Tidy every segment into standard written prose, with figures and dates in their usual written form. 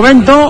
momento.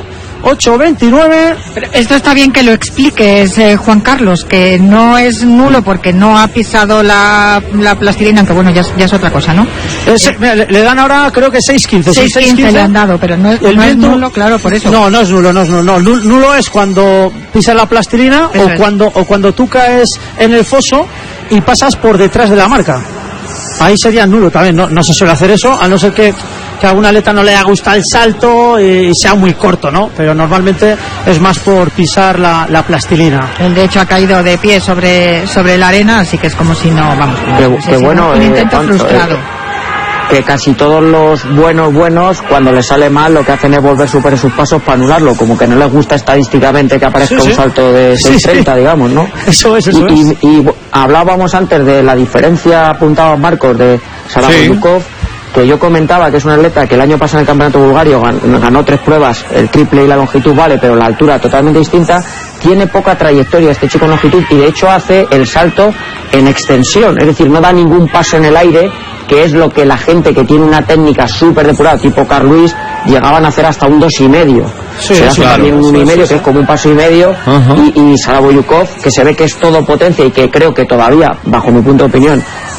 8.29. Pero esto está bien que lo expliques, Juan Carlos, que no es nulo porque no ha pisado la plastilina, aunque bueno, ya es otra cosa, ¿no? Mira, le dan ahora, creo que 6.15. 6.15 le han dado, pero no es nulo, claro, por eso. No es nulo. Nulo es cuando pisas la plastilina o cuando tú caes en el foso y pasas por detrás de la marca. Ahí sería nulo también, no se suele hacer eso, a no ser que a algún atleta no le haya gustado el salto y sea muy corto, ¿no? Pero normalmente es más por pisar la plastilina. Él de hecho ha caído de pie sobre la arena, así que es como si no, vamos, que bueno, un intento frustrado. Que casi todos los buenos, cuando les sale mal, lo que hacen es volver sobre sus pasos para anularlo, como que no les gusta estadísticamente que aparezca un salto de 6.30, digamos, ¿no? Eso es. Y hablábamos antes de la diferencia, apuntados Marcos, de Saraboyukov, que yo comentaba que es un atleta que el año pasado en el campeonato bulgario ganó 3 pruebas, el triple y la longitud vale, pero la altura totalmente distinta. Tiene poca trayectoria este chico en longitud y de hecho hace el salto en extensión, es decir, no da ningún paso en el aire, que es lo que la gente que tiene una técnica súper depurada, tipo Carl Lewis, llegaban a hacer hasta un 2,5. Se hace también un 1,5, que es como un paso y medio, y Saraboyukov, que se ve que es todo potencia y que creo que todavía, bajo mi punto de opinión,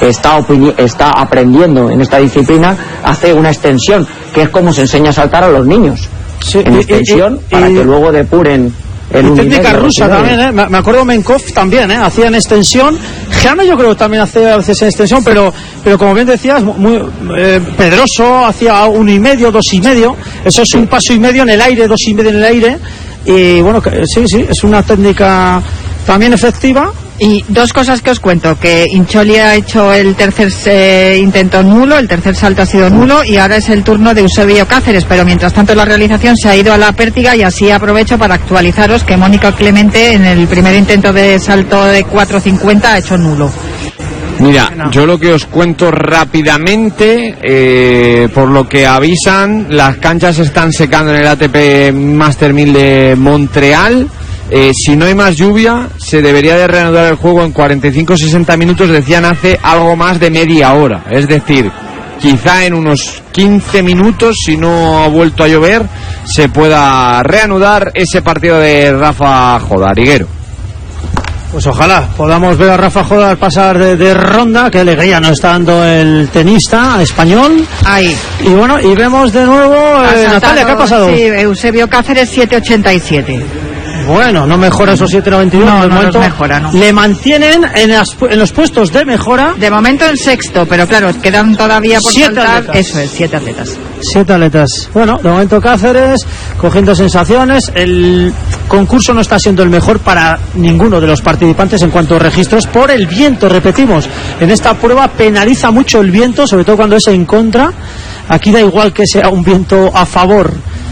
está aprendiendo en esta disciplina, hace una extensión, que es como se enseña a saltar a los niños. En extensión, para que luego depuren el técnica rusa también, me acuerdo Menkov también, hacía en extensión. Jana yo creo que también hacía a veces en extensión, pero como bien decías, muy Pedroso hacía 1,5, 2,5. Eso es un paso y medio en el aire, 2,5 en el aire. Y bueno, sí, es una técnica también efectiva. Y dos cosas que os cuento, que Incholi ha hecho el tercer intento nulo, el tercer salto ha sido nulo y ahora es el turno de Eusebio Cáceres, pero mientras tanto la realización se ha ido a la pértiga y así aprovecho para actualizaros que Mónica Clemente en el primer intento de salto de 4.50 ha hecho nulo. Mira, yo lo que os cuento rápidamente, por lo que avisan, las canchas se están secando en el ATP Master 1000 de Montreal. Si no hay más lluvia, se debería de reanudar el juego en 45-60 minutos, decían hace algo más de media hora. Es decir, quizá en unos 15 minutos, si no ha vuelto a llover, se pueda reanudar ese partido de Rafa Jodar. Higuero. Pues ojalá podamos ver a Rafa Jodar pasar de ronda, que alegría nos está dando el tenista español. Ahí. Y bueno, y vemos de nuevo, Natalia, ¿qué ha pasado? Sí, Eusebio Cáceres 7.87. Bueno, no mejora esos 7.91. No mejora, no. Le mantienen en los puestos de mejora. De momento en sexto, pero claro, quedan todavía por 7 saltar. atletas. Eso es, 7 atletas. 7 atletas. Bueno, de momento Cáceres cogiendo sensaciones. El concurso no está siendo el mejor para ninguno de los participantes en cuanto a registros por el viento, repetimos. En esta prueba penaliza mucho el viento, sobre todo cuando es en contra. Aquí da igual que sea un viento a favor.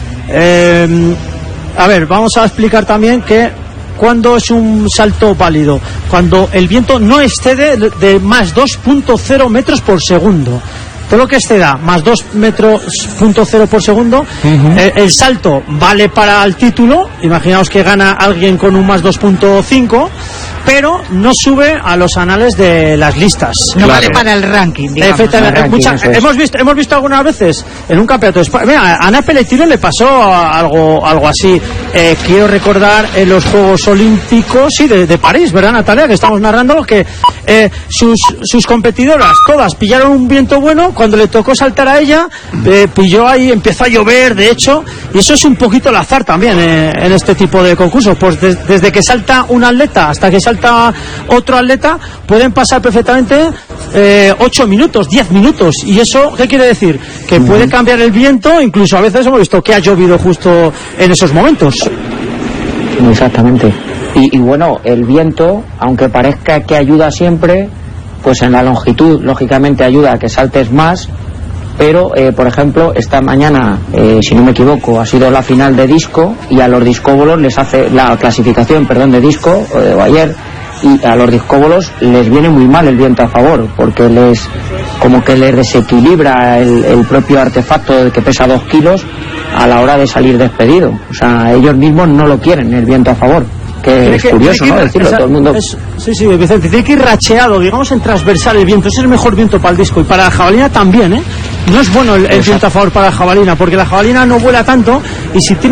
A ver, vamos a explicar también que cuando es un salto válido, cuando el viento no excede de más 2.0 metros por segundo. Todo lo que exceda más 2.0 metros por segundo, el salto vale para el título. Imaginaos que gana alguien con un más 2.5, pero no sube a los anales de las listas. No vale para el ranking, digamos. Hemos visto algunas veces en un campeonato de España. Mira, a Ana Pelletino le pasó algo así. Quiero recordar en los Juegos Olímpicos, sí, de París, ¿verdad, Natalia? Que estamos narrando que sus competidoras todas pillaron un viento bueno. Cuando le tocó saltar a ella, pilló ahí, empezó a llover, de hecho, y eso es un poquito el azar también en este tipo de concursos. Pues desde que salta un atleta hasta que salta otro atleta, pueden pasar perfectamente 8 minutos, 10 minutos. ¿Y eso qué quiere decir? Que puede cambiar el viento, incluso a veces hemos visto que ha llovido justo en esos momentos. Exactamente. Y bueno, el viento, aunque parezca que ayuda siempre, pues en la longitud, lógicamente ayuda a que saltes más, pero, por ejemplo, esta mañana, si no me equivoco, ha sido la final de disco, y a los discóbolos les hace la clasificación, de disco, o ayer, y a los discóbolos les viene muy mal el viento a favor, porque como que les desequilibra el propio artefacto que pesa 2 kilos a la hora de salir despedido. O sea, ellos mismos no lo quieren, el viento a favor. Que es curioso, ¿no? Decirlo, todo el mundo. Sí, Vicente, tiene que ir racheado, digamos, en transversal el viento. Ese es el mejor viento para el disco y para la jabalina también, ¿eh? No es bueno el viento a favor para la jabalina, porque la jabalina no vuela tanto y si tiene